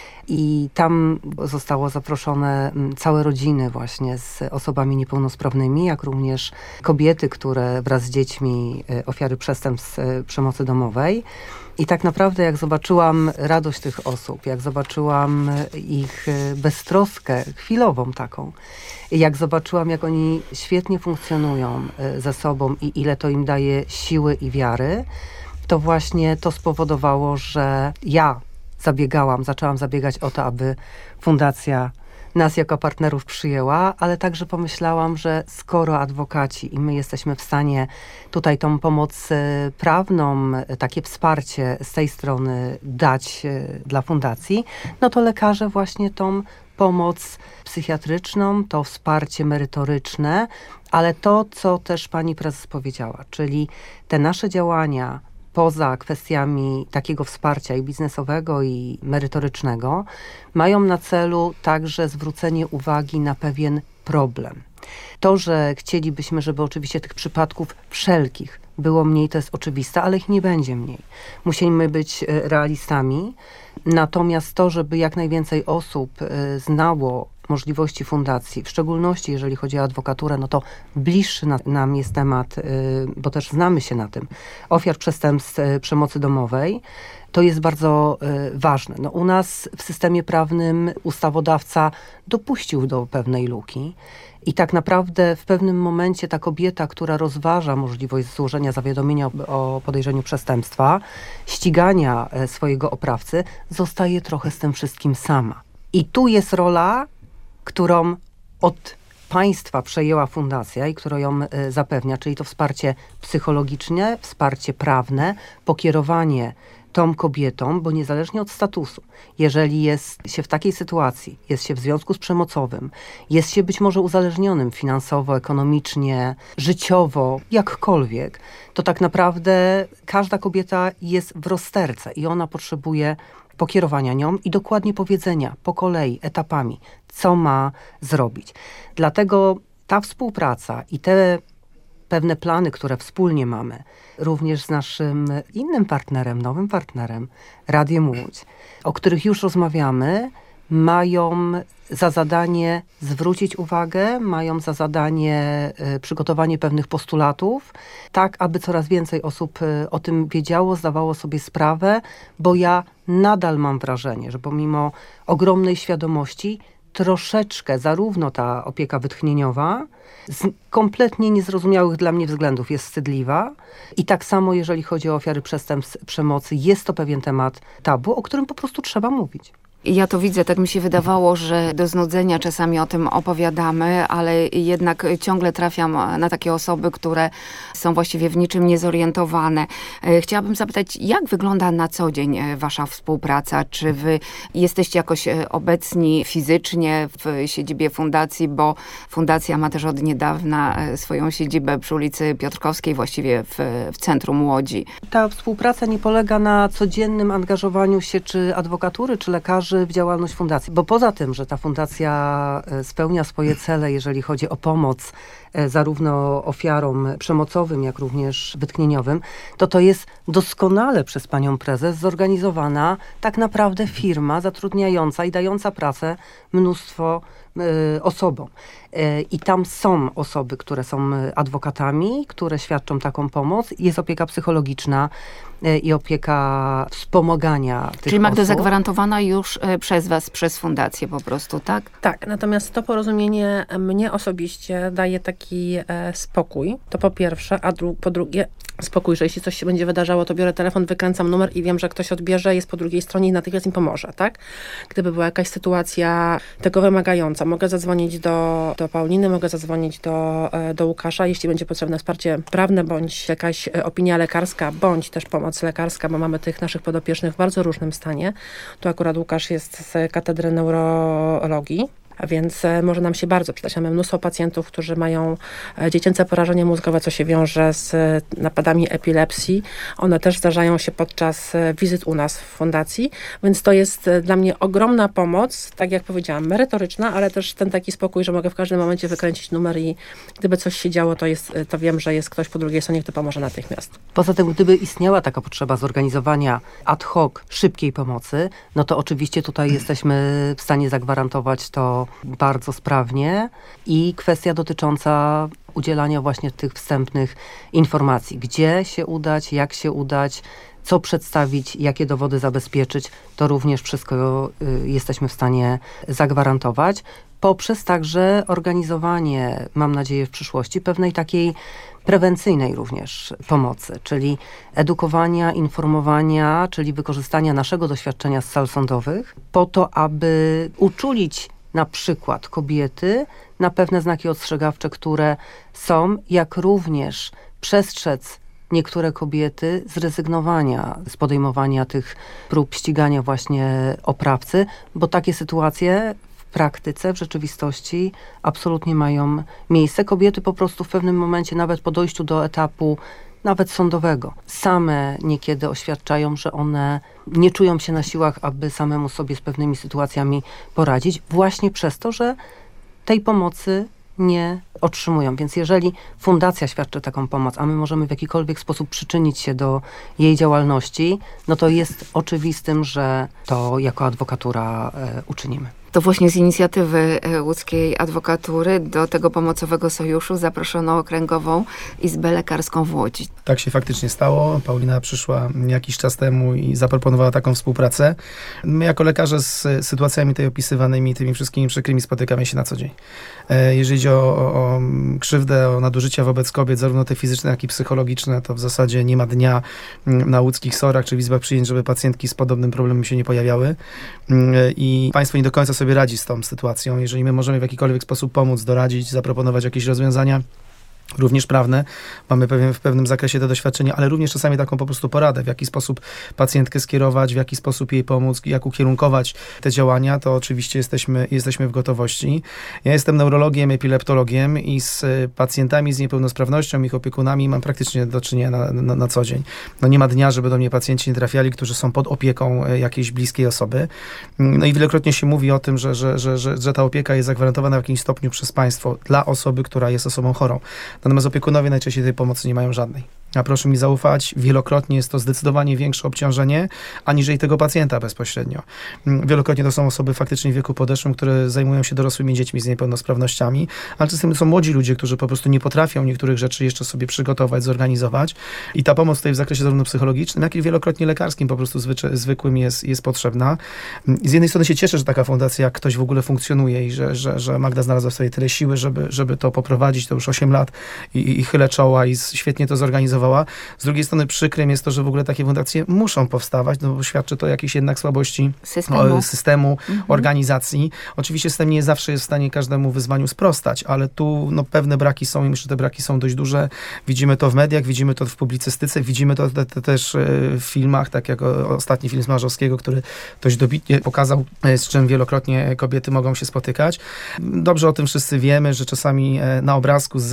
I tam zostało zaproszone całe rodziny właśnie z osobami niepełnosprawnymi, jak również kobiety, które wraz z dziećmi, ofiary przestępstw przemocy domowej. I tak naprawdę jak zobaczyłam radość tych osób, jak zobaczyłam ich beztroskę, chwilową taką, jak zobaczyłam, jak oni świetnie funkcjonują ze sobą i ile to im daje siły i wiary, to właśnie to spowodowało, że ja zabiegałam, zaczęłam zabiegać o to, aby fundacja nas jako partnerów przyjęła, ale także pomyślałam, że skoro adwokaci i my jesteśmy w stanie tutaj tą pomoc prawną, takie wsparcie z tej strony dać dla fundacji, no to lekarze właśnie tą pomoc psychiatryczną, to wsparcie merytoryczne, ale to, co też pani prezes powiedziała, czyli te nasze działania poza kwestiami takiego wsparcia i biznesowego, i merytorycznego, mają na celu także zwrócenie uwagi na pewien problem. To, że chcielibyśmy, żeby oczywiście tych przypadków wszelkich było mniej, to jest oczywiste, ale ich nie będzie mniej. Musimy być realistami, natomiast to, żeby jak najwięcej osób znało możliwości fundacji, w szczególności jeżeli chodzi o adwokaturę, no to bliższy na, nam jest temat, y, bo też znamy się na tym, ofiar przestępstw y, przemocy domowej, to jest bardzo y, ważne. No, u nas w systemie prawnym ustawodawca dopuścił do pewnej luki i tak naprawdę w pewnym momencie ta kobieta, która rozważa możliwość złożenia zawiadomienia o, o podejrzeniu przestępstwa, ścigania y, swojego oprawcy, zostaje trochę z tym wszystkim sama. I tu jest rola, którą od państwa przejęła fundacja i która ją y, zapewnia, czyli to wsparcie psychologiczne, wsparcie prawne, pokierowanie tą kobietą, bo niezależnie od statusu, jeżeli jest się w takiej sytuacji, jest się w związku z przemocowym, jest się być może uzależnionym finansowo, ekonomicznie, życiowo, jakkolwiek, to tak naprawdę każda kobieta jest w rozterce i ona potrzebuje pokierowania nią i dokładnie powiedzenia po kolei, etapami, co ma zrobić. Dlatego ta współpraca i te pewne plany, które wspólnie mamy, również z naszym innym partnerem, nowym partnerem, Radiem Łódź, o których już rozmawiamy, mają za zadanie zwrócić uwagę, mają za zadanie y, przygotowanie pewnych postulatów, tak aby coraz więcej osób y, o tym wiedziało, zdawało sobie sprawę, bo ja nadal mam wrażenie, że pomimo ogromnej świadomości, troszeczkę zarówno ta opieka wytchnieniowa z kompletnie niezrozumiałych dla mnie względów jest wstydliwa i tak samo jeżeli chodzi o ofiary przestępstw przemocy, jest to pewien temat tabu, o którym po prostu trzeba mówić. Ja to widzę, tak mi się wydawało, że do znudzenia czasami o tym opowiadamy, ale jednak ciągle trafiam na takie osoby, które są właściwie w niczym niezorientowane. Chciałabym zapytać, jak wygląda na co dzień wasza współpraca? Czy wy jesteście jakoś obecni fizycznie w siedzibie fundacji, bo fundacja ma też od niedawna swoją siedzibę przy ulicy Piotrkowskiej, właściwie w, w centrum Łodzi. Ta współpraca nie polega na codziennym angażowaniu się czy adwokatury, czy lekarzy wdroży w działalność fundacji. Bo poza tym, że ta fundacja spełnia swoje cele, jeżeli chodzi o pomoc zarówno ofiarom przemocowym, jak również wytchnieniowym, to to jest doskonale przez panią prezes zorganizowana tak naprawdę firma zatrudniająca i dająca pracę mnóstwo y, osobom. Y, I tam są osoby, które są adwokatami, które świadczą taką pomoc. Jest opieka psychologiczna y, i opieka wspomagania tych Czyli Magdo osób. zagwarantowana już y, przez was, przez fundację po prostu, tak? Tak, natomiast to porozumienie mnie osobiście daje taki e, spokój, to po pierwsze, a dru- po drugie spokój, że jeśli coś się będzie wydarzało, to biorę telefon, wykręcam numer i wiem, że ktoś odbierze, jest po drugiej stronie i natychmiast im pomoże, tak? Gdyby była jakaś sytuacja tego wymagająca, mogę zadzwonić do, do Pauliny, mogę zadzwonić do, do Łukasza, jeśli będzie potrzebne wsparcie prawne, bądź jakaś opinia lekarska, bądź też pomoc lekarska, bo mamy tych naszych podopiecznych w bardzo różnym stanie. Tu akurat Łukasz jest z katedry neurologii, a więc może nam się bardzo przydać. Mamy mnóstwo pacjentów, którzy mają dziecięce porażenie mózgowe, co się wiąże z napadami epilepsji. One też zdarzają się podczas wizyt u nas w fundacji, więc to jest dla mnie ogromna pomoc, tak jak powiedziałam, merytoryczna, ale też ten taki spokój, że mogę w każdym momencie wykręcić numer i gdyby coś się działo, to, jest, to wiem, że jest ktoś po drugiej stronie, kto pomoże natychmiast. Poza tym, gdyby istniała taka potrzeba zorganizowania ad hoc szybkiej pomocy, no to oczywiście tutaj jesteśmy w stanie zagwarantować to bardzo sprawnie i kwestia dotycząca udzielania właśnie tych wstępnych informacji, gdzie się udać, jak się udać, co przedstawić, jakie dowody zabezpieczyć, to również wszystko y, jesteśmy w stanie zagwarantować, poprzez także organizowanie, mam nadzieję w przyszłości, pewnej takiej prewencyjnej również pomocy, czyli edukowania, informowania, czyli wykorzystania naszego doświadczenia z sal sądowych po to, aby uczulić na przykład kobiety na pewne znaki ostrzegawcze, które są, jak również przestrzec niektóre kobiety z rezygnowania, z podejmowania tych prób ścigania właśnie oprawcy, bo takie sytuacje w praktyce, w rzeczywistości absolutnie mają miejsce. Kobiety po prostu w pewnym momencie, nawet po dojściu do etapu nawet sądowego, same niekiedy oświadczają, że one nie czują się na siłach, aby samemu sobie z pewnymi sytuacjami poradzić, właśnie przez to, że tej pomocy nie otrzymują. Więc jeżeli fundacja świadczy taką pomoc, a my możemy w jakikolwiek sposób przyczynić się do jej działalności, no to jest oczywistym, że to jako adwokatura e, uczynimy. To właśnie z inicjatywy łódzkiej adwokatury do tego pomocowego sojuszu zaproszono Okręgową Izbę Lekarską w Łodzi. Tak się faktycznie stało. Paulina przyszła jakiś czas temu i zaproponowała taką współpracę. My jako lekarze z sytuacjami tej opisywanymi, tymi wszystkimi przykrymi spotykamy się na co dzień. Jeżeli chodzi o, o krzywdę, o nadużycia wobec kobiet, zarówno te fizyczne, jak i psychologiczne, to w zasadzie nie ma dnia na łódzkich sorach czy w izbach przyjęć, żeby pacjentki z podobnym problemem się nie pojawiały. I państwo nie do końca sobie radzi z tą sytuacją. Jeżeli my możemy w jakikolwiek sposób pomóc, doradzić, zaproponować jakieś rozwiązania, również prawne, mamy pewien, w pewnym zakresie to doświadczenie, ale również czasami taką po prostu poradę, w jaki sposób pacjentkę skierować, w jaki sposób jej pomóc, jak ukierunkować te działania, to oczywiście jesteśmy, jesteśmy w gotowości. Ja jestem neurologiem, epileptologiem i z pacjentami z niepełnosprawnością, ich opiekunami mam praktycznie do czynienia na, na, na co dzień. No nie ma dnia, żeby do mnie pacjenci nie trafiali, którzy są pod opieką jakiejś bliskiej osoby. No i wielokrotnie się mówi o tym, że, że, że, że, że ta opieka jest zagwarantowana w jakimś stopniu przez państwo dla osoby, która jest osobą chorą. Natomiast opiekunowie najczęściej tej pomocy nie mają żadnej. A proszę mi zaufać, wielokrotnie jest to zdecydowanie większe obciążenie, aniżeli tego pacjenta bezpośrednio. Wielokrotnie to są osoby faktycznie w wieku podeszłym, które zajmują się dorosłymi dziećmi z niepełnosprawnościami, ale czasem są młodzi ludzie, którzy po prostu nie potrafią niektórych rzeczy jeszcze sobie przygotować, zorganizować. I ta pomoc tutaj w zakresie zarówno psychologicznym, jak i wielokrotnie lekarskim po prostu zwycza- zwykłym jest, jest potrzebna. I z jednej strony się cieszę, że taka fundacja, jak ktoś w ogóle funkcjonuje i że, że, że Magda znalazła w sobie tyle siły, żeby, żeby to poprowadzić, to już osiem lat i, i chylę czoła i świetnie to zorganizowała. Z drugiej strony przykrym jest to, że w ogóle takie fundacje muszą powstawać, no bo świadczy to o jakiejś jednak słabości systemu, o, systemu mhm. organizacji. Oczywiście system nie zawsze jest w stanie każdemu wyzwaniu sprostać, ale tu no, pewne braki są i myślę, że te braki są dość duże. Widzimy to w mediach, widzimy to w publicystyce, widzimy to te, te też w filmach, tak jak ostatni film Smarzowskiego, który dość dobitnie pokazał, z czym wielokrotnie kobiety mogą się spotykać. Dobrze o tym wszyscy wiemy, że czasami na obrazku z zewnątrz wygląda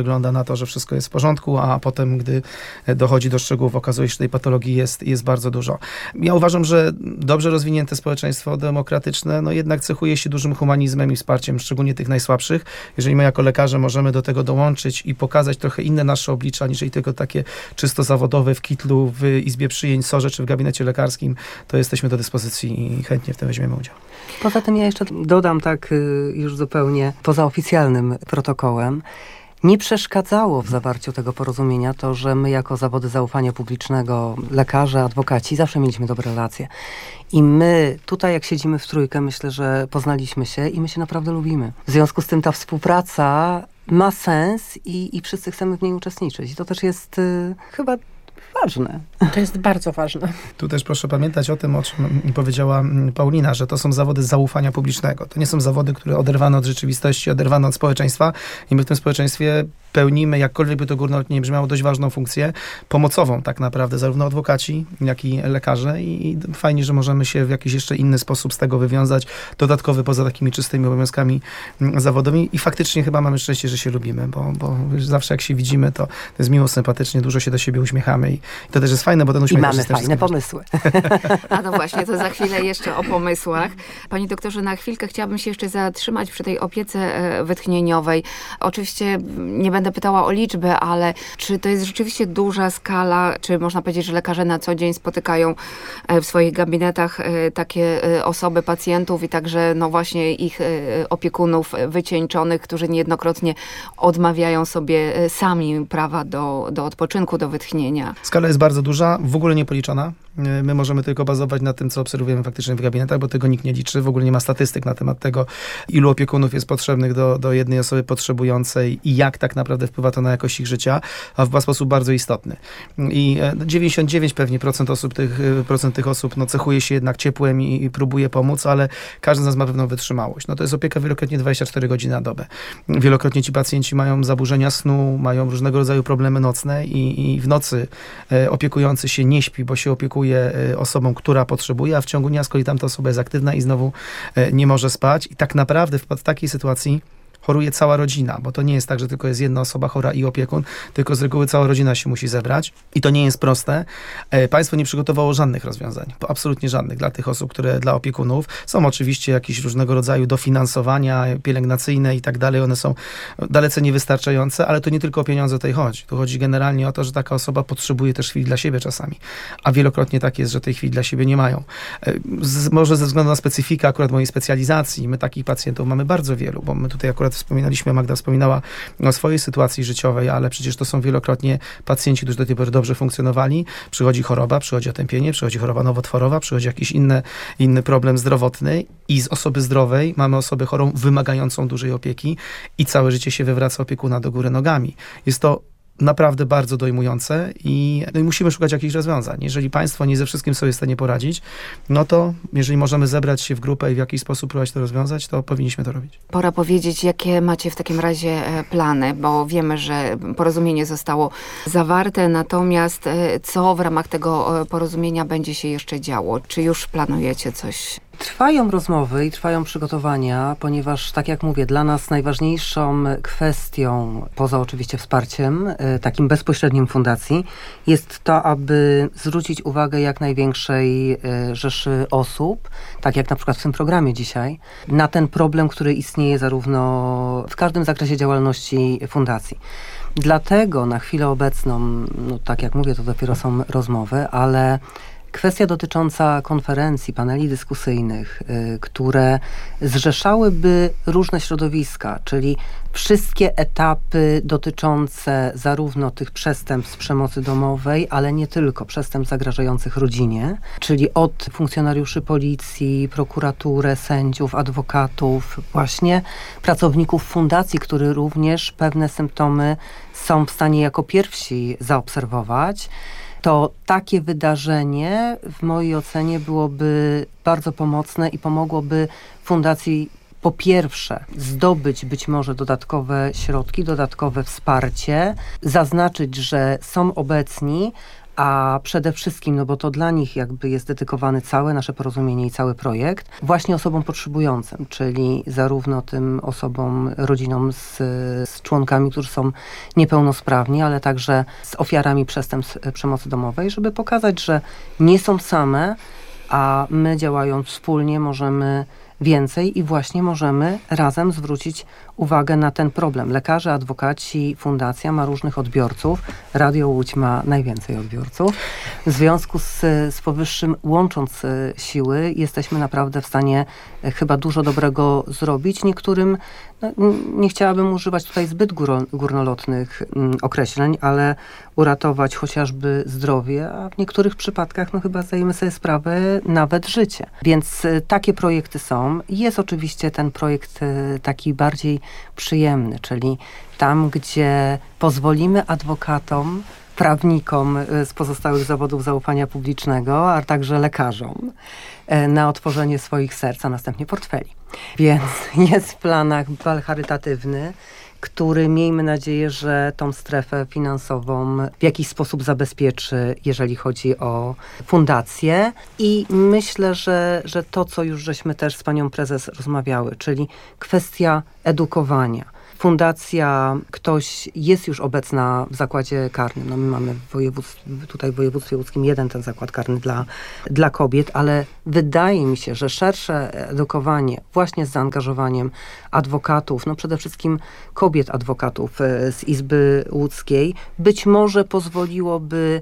wygląda na to, że wszystko jest w porządku, a potem, gdy dochodzi do szczegółów, okazuje się, że tej patologii jest, jest bardzo dużo. Ja uważam, że dobrze rozwinięte społeczeństwo demokratyczne, no jednak cechuje się dużym humanizmem i wsparciem, szczególnie tych najsłabszych. Jeżeli my jako lekarze możemy do tego dołączyć i pokazać trochę inne nasze oblicza, niżeli tylko takie czysto zawodowe w kitlu, w izbie przyjęć, sorze czy w gabinecie lekarskim, to jesteśmy do dyspozycji i chętnie w tym weźmiemy udział. Poza tym ja jeszcze dodam tak już zupełnie poza oficjalnym protokołem. Nie przeszkadzało w zawarciu tego porozumienia to, że my jako zawody zaufania publicznego, lekarze, adwokaci, zawsze mieliśmy dobre relacje. I my tutaj, jak siedzimy w trójkę, myślę, że poznaliśmy się i my się naprawdę lubimy. W związku z tym ta współpraca ma sens i, i wszyscy chcemy w niej uczestniczyć. I to też jest y, chyba ważne. To jest bardzo ważne. Tu też proszę pamiętać o tym, o czym powiedziała Paulina, że to są zawody zaufania publicznego. To nie są zawody, które oderwane od rzeczywistości, oderwane od społeczeństwa i my w tym społeczeństwie pełnimy, jakkolwiek by to górnolotnie nie brzmiało, dość ważną funkcję pomocową tak naprawdę, zarówno adwokaci, jak i lekarze i, i fajnie, że możemy się w jakiś jeszcze inny sposób z tego wywiązać, dodatkowy poza takimi czystymi obowiązkami zawodowymi i faktycznie chyba mamy szczęście, że się lubimy, bo, bo zawsze jak się widzimy, to, to jest miło, sympatycznie, dużo się do siebie uśmiechamy i, i to też jest fajne, bo ten uśmiech I mamy jest fajne pomysły. A no właśnie, to za chwilę jeszcze o pomysłach. Panie doktorze, na chwilkę chciałabym się jeszcze zatrzymać przy tej opiece wytchnieniowej. Oczywiście nie będę pytała o liczby, ale czy to jest rzeczywiście duża skala, czy można powiedzieć, że lekarze na co dzień spotykają w swoich gabinetach takie osoby, pacjentów i także no właśnie ich opiekunów wycieńczonych, którzy niejednokrotnie odmawiają sobie sami prawa do, do odpoczynku, do wytchnienia? Skala jest bardzo duża, w ogóle niepoliczona. My możemy tylko bazować na tym, co obserwujemy faktycznie w gabinetach, bo tego nikt nie liczy. W ogóle nie ma statystyk na temat tego, ilu opiekunów jest potrzebnych do, do jednej osoby potrzebującej i jak tak naprawdę wpływa to na jakość ich życia, a w sposób bardzo istotny. I dziewięćdziesiąt dziewięć pewnie procent osób, tych, procent tych osób no, cechuje się jednak ciepłem i, i próbuje pomóc, ale każdy z nas ma pewną wytrzymałość. No to jest opieka wielokrotnie dwadzieścia cztery godziny na dobę. Wielokrotnie ci pacjenci mają zaburzenia snu, mają różnego rodzaju problemy nocne i, i w nocy e, opiekujący się nie śpi, bo się opiekuje osobą, która potrzebuje, a w ciągu dnia z kolei tamta osoba jest aktywna i znowu nie może spać. I tak naprawdę w, w takiej sytuacji choruje cała rodzina, bo to nie jest tak, że tylko jest jedna osoba chora i opiekun, tylko z reguły cała rodzina się musi zebrać i to nie jest proste. Państwo nie przygotowało żadnych rozwiązań, absolutnie żadnych dla tych osób, które dla opiekunów. Są oczywiście jakieś różnego rodzaju dofinansowania pielęgnacyjne i tak dalej, one są dalece niewystarczające, ale to nie tylko o pieniądze tutaj chodzi. Tu chodzi generalnie o to, że taka osoba potrzebuje też chwili dla siebie czasami, a wielokrotnie tak jest, że tej chwili dla siebie nie mają. Z, może ze względu na specyfikę akurat mojej specjalizacji, my takich pacjentów mamy bardzo wielu, bo my tutaj akurat wspominaliśmy, Magda wspominała o swojej sytuacji życiowej, ale przecież to są wielokrotnie pacjenci, którzy do tej pory dobrze funkcjonowali. Przychodzi choroba, przychodzi otępienie, przychodzi choroba nowotworowa, przychodzi jakiś inny, inny problem zdrowotny i z osoby zdrowej mamy osobę chorą wymagającą dużej opieki i całe życie się wywraca opiekuna do góry nogami. Jest to naprawdę bardzo dojmujące i, no i musimy szukać jakichś rozwiązań. Jeżeli państwo nie ze wszystkim sobie w stanie poradzić, no to jeżeli możemy zebrać się w grupę i w jakiś sposób próbować to rozwiązać, to powinniśmy to robić. Pora powiedzieć, jakie macie w takim razie plany, bo wiemy, że porozumienie zostało zawarte, natomiast co w ramach tego porozumienia będzie się jeszcze działo? Czy już planujecie coś? Trwają rozmowy i trwają przygotowania, ponieważ, tak jak mówię, dla nas najważniejszą kwestią, poza oczywiście wsparciem, takim bezpośrednim fundacji, jest to, aby zwrócić uwagę jak największej rzeszy osób, tak jak na przykład w tym programie dzisiaj, na ten problem, który istnieje zarówno w każdym zakresie działalności fundacji. Dlatego na chwilę obecną, no tak jak mówię, to dopiero są rozmowy, ale kwestia dotycząca konferencji, paneli dyskusyjnych, y, które zrzeszałyby różne środowiska, czyli wszystkie etapy dotyczące zarówno tych przestępstw przemocy domowej, ale nie tylko, przestępstw zagrażających rodzinie, czyli od funkcjonariuszy policji, prokuratury, sędziów, adwokatów, właśnie pracowników fundacji, którzy również pewne symptomy są w stanie jako pierwsi zaobserwować. To takie wydarzenie w mojej ocenie byłoby bardzo pomocne i pomogłoby fundacji po pierwsze zdobyć być może dodatkowe środki, dodatkowe wsparcie, zaznaczyć, że są obecni, a przede wszystkim, no bo to dla nich jakby jest dedykowany całe nasze porozumienie i cały projekt, właśnie osobom potrzebującym, czyli zarówno tym osobom, rodzinom z, z członkami, którzy są niepełnosprawni, ale także z ofiarami przestępstw przemocy domowej, żeby pokazać, że nie są same, a my działając wspólnie możemy więcej i właśnie możemy razem zwrócić uwagę na ten problem. Lekarze, adwokaci, fundacja ma różnych odbiorców. Radio Łódź ma najwięcej odbiorców. W związku z, z powyższym, łącząc siły, jesteśmy naprawdę w stanie chyba dużo dobrego zrobić. Niektórym, no, nie chciałabym używać tutaj zbyt góro, górnolotnych mm, określeń, ale uratować chociażby zdrowie, a w niektórych przypadkach no chyba zdajemy sobie sprawę, nawet życie. Więc y, takie projekty są. Jest oczywiście ten projekt y, taki bardziej przyjemny, czyli tam, gdzie pozwolimy adwokatom, prawnikom z pozostałych zawodów zaufania publicznego, a także lekarzom na otworzenie swoich serc, a następnie portfeli. Więc jest w planach bal charytatywny, który, miejmy nadzieję, że tą strefę finansową w jakiś sposób zabezpieczy, jeżeli chodzi o fundację. I myślę, że, że to, co już żeśmy też z panią prezes rozmawiały, czyli kwestia edukowania. Fundacja, ktoś jest już obecna w zakładzie karnym. No my mamy w województwie, tutaj w województwie łódzkim jeden ten zakład karny dla, dla kobiet, ale wydaje mi się, że szersze edukowanie właśnie z zaangażowaniem adwokatów, no przede wszystkim kobiet adwokatów z Izby Łódzkiej, być może pozwoliłoby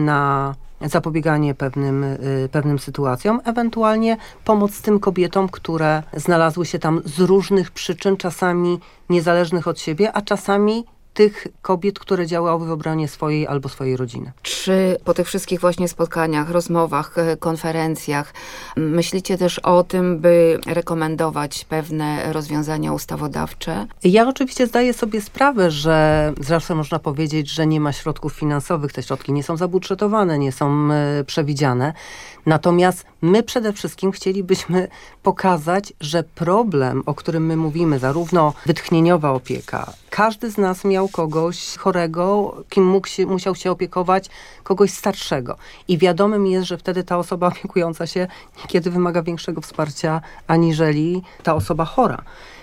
na zapobieganie pewnym, pewnym sytuacjom, ewentualnie pomoc tym kobietom, które znalazły się tam z różnych przyczyn, czasami niezależnych od siebie, a czasami tych kobiet, które działały w obronie swojej albo swojej rodziny. Czy po tych wszystkich właśnie spotkaniach, rozmowach, konferencjach myślicie też o tym, by rekomendować pewne rozwiązania ustawodawcze? Ja oczywiście zdaję sobie sprawę, że zawsze można powiedzieć, że nie ma środków finansowych, te środki nie są zabudżetowane, nie są e, przewidziane. Natomiast my przede wszystkim chcielibyśmy pokazać, że problem, o którym my mówimy, zarówno wytchnieniowa opieka, każdy z nas miał kogoś chorego, kim mógł się, musiał się opiekować, kogoś starszego. I wiadomym jest, że wtedy ta osoba opiekująca się niekiedy wymaga większego wsparcia, aniżeli ta osoba chora.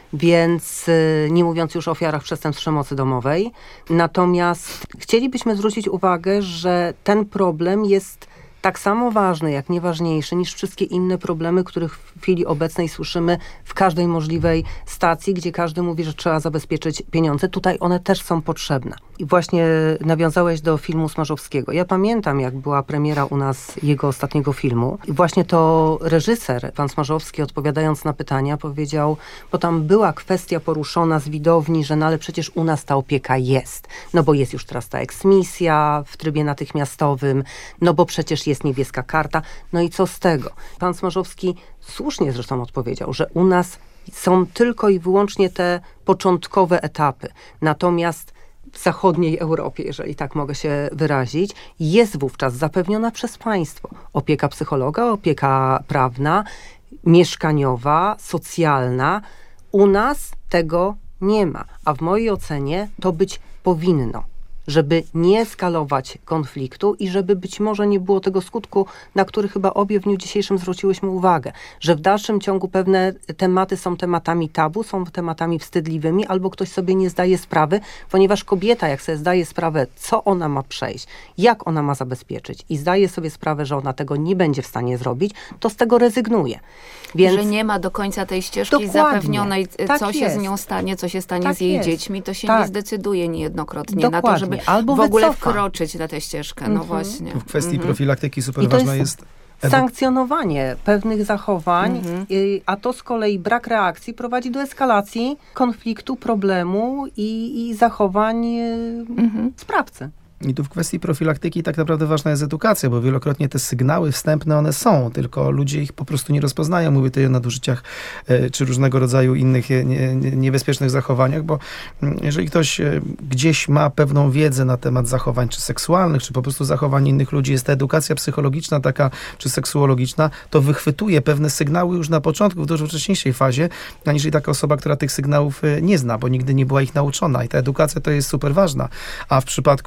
Więc nie mówiąc już o ofiarach przestępstw przemocy domowej. Natomiast chcielibyśmy zwrócić uwagę, że ten problem jest tak samo ważny, jak nie ważniejszy niż wszystkie inne problemy, których w chwili obecnej słyszymy w każdej możliwej stacji, gdzie każdy mówi, że trzeba zabezpieczyć pieniądze. Tutaj one też są potrzebne. I właśnie nawiązałeś do filmu Smarzowskiego. Ja pamiętam, jak była premiera u nas jego ostatniego filmu. I właśnie to reżyser, pan Smarzowski, odpowiadając na pytania, powiedział, bo tam była kwestia poruszona z widowni, że no ale przecież u nas ta opieka jest. No bo jest już teraz ta eksmisja w trybie natychmiastowym, no bo przecież jest niebieska karta. No i co z tego? Pan Smarzowski słusznie zresztą odpowiedział, że u nas są tylko i wyłącznie te początkowe etapy. Natomiast w zachodniej Europie, jeżeli tak mogę się wyrazić, jest wówczas zapewniona przez państwo opieka psychologa, opieka prawna, mieszkaniowa, socjalna. U nas tego nie ma, a w mojej ocenie to być powinno, żeby nie skalować konfliktu i żeby być może nie było tego skutku, na który chyba obie w dniu dzisiejszym zwróciłyśmy uwagę, że w dalszym ciągu pewne tematy są tematami tabu, są tematami wstydliwymi, albo ktoś sobie nie zdaje sprawy, ponieważ kobieta, jak sobie zdaje sprawę, co ona ma przejść, jak ona ma zabezpieczyć i zdaje sobie sprawę, że ona tego nie będzie w stanie zrobić, to z tego rezygnuje. Więc że nie ma do końca tej ścieżki dokładnie zapewnionej, tak co się jest. z nią stanie, co się stanie tak z jej jest. dziećmi, to się tak. nie zdecyduje niejednokrotnie dokładnie. na to, żeby Albo w ogóle wycofa. wkroczyć na tę ścieżkę. No mhm. właśnie. W kwestii mhm. profilaktyki super I to ważna jest jest... sankcjonowanie pewnych zachowań, Mhm. a to z kolei brak reakcji prowadzi do eskalacji konfliktu, problemu i, i zachowań Mhm. sprawcy. I tu w kwestii profilaktyki tak naprawdę ważna jest edukacja, bo wielokrotnie te sygnały wstępne one są, tylko ludzie ich po prostu nie rozpoznają. Mówię tutaj o nadużyciach e, czy różnego rodzaju innych nie, nie, niebezpiecznych zachowaniach, bo mm, jeżeli ktoś e, gdzieś ma pewną wiedzę na temat zachowań czy seksualnych, czy po prostu zachowań innych ludzi, jest ta edukacja psychologiczna taka, czy seksuologiczna, to wychwytuje pewne sygnały już na początku, w dużo wcześniejszej fazie, aniżeli taka osoba, która tych sygnałów e, nie zna, bo nigdy nie była ich nauczona. I ta edukacja to jest super ważna. A w przypadku pomocy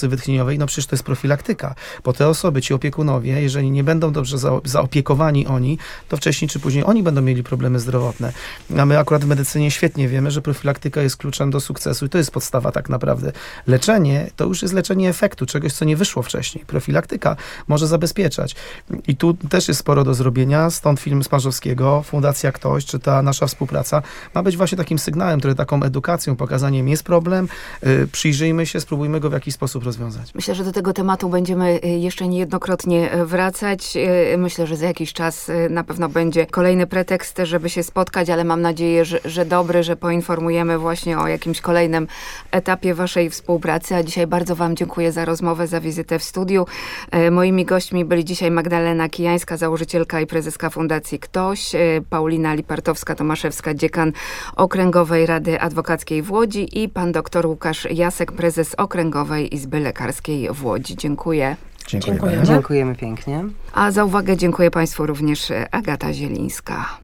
pomocy wytchnieniowej, no przecież to jest profilaktyka, bo te osoby, ci opiekunowie, jeżeli nie będą dobrze za, zaopiekowani oni, to wcześniej czy później oni będą mieli problemy zdrowotne. A my akurat w medycynie świetnie wiemy, że profilaktyka jest kluczem do sukcesu i to jest podstawa tak naprawdę. Leczenie to już jest leczenie efektu, czegoś, co nie wyszło wcześniej. Profilaktyka może zabezpieczać. I tu też jest sporo do zrobienia, stąd film Smarzowskiego, Fundacja Ktoś, czy ta nasza współpraca ma być właśnie takim sygnałem, który taką edukacją, pokazaniem jest problem, yy, przyjrzyjmy się, spróbujmy go w jakiś sposób rozwiązać. Myślę, że do tego tematu będziemy jeszcze niejednokrotnie wracać. Myślę, że za jakiś czas na pewno będzie kolejny pretekst, żeby się spotkać, ale mam nadzieję, że, że dobry, że poinformujemy właśnie o jakimś kolejnym etapie waszej współpracy. A dzisiaj bardzo wam dziękuję za rozmowę, za wizytę w studiu. Moimi gośćmi byli dzisiaj Magdalena Kijańska, założycielka i prezeska Fundacji Ktoś, Paulina Lipartowska-Tomaszewska, dziekan Okręgowej Rady Adwokackiej w Łodzi i pan dr Łukasz Jasek, prezes Okręgowej Izby Lekarskiej w Łodzi. Dziękuję. Dziękuję. Dziękujemy. Dziękujemy pięknie. A za uwagę dziękuję państwu również Agata Zielińska.